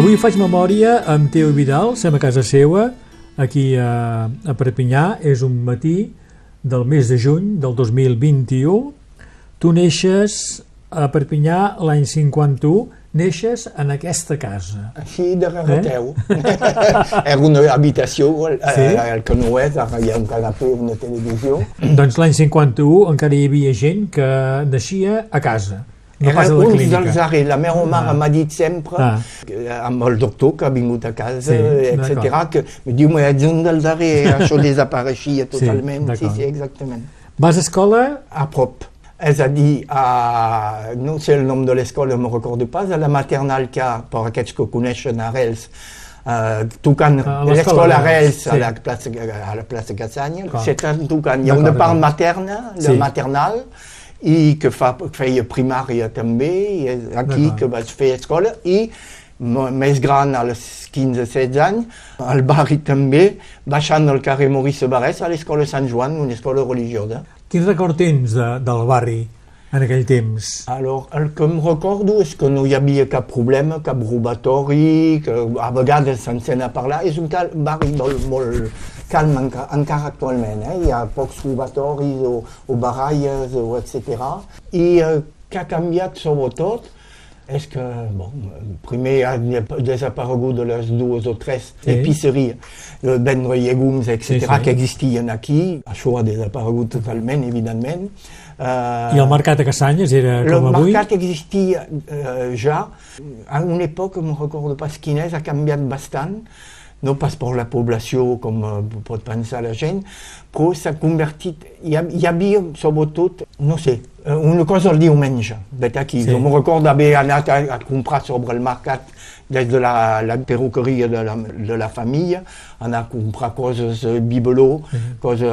Avui faig memòria amb Teo Vidal, som a casa seva, aquí a Perpinyà. És un matí del mes de juny del 2021. Tu neixes a Perpinyà l'any 51, neixes en aquesta casa. Així de regateu. Era una habitació, el que no és, ara hi ha un canapé, una televisió. Doncs l'any 51 encara hi havia gent que naixia a casa. No Era pas a la uns clínica. dels darrers. La meva mare m'ha dit sempre, amb el doctor que ha vingut a casa, etc., que em diu, ets un dels darrers, això desapareixia totalment. Sí, exactament. Vas a escola? A prop. És a dir, no sé el nom de l'escola, no me'n recordo pas, a la maternal que hi ha, per aquests que coneixen Arrels, tocant l'escola Arrels a la plaça Casanya, hi ha una part materna, la maternal, i que feia primària també, i aquí que vaig fer escola, i més gran, als 15-16 anys, al barri també, baixant el carrer Maurice Barès, a l'escola Sant Joan, una escola religiosa. Quin record tens del barri en aquell temps? Alors, el que em recordo és que no hi havia cap problema, cap robatori, que a vegades se'n sent a parlar. És un barri molt calm encara actualment. Hi ha pocs robatoris o baralles, etc. I que ha canviat sobretot és que, primer ha desaparegut de les 2 o 3 epiceries de vendre llegums, etc., que existien aquí. Això ha desaparegut totalment, evidentment. I el mercat a Cassanyes era com avui? El mercat existia ja. A una època, no recordo pas quina és, ha canviat bastant, no pas per la població, com pot pensar la gent, però s'ha convertit. Hi havia, sobretot, no sé, una cosa el diumenge, vet aquí. Jo me recordo haver anat a comprar sobre el mercat des de la perruqueria de la família, anar a comprar coses bibeló, coses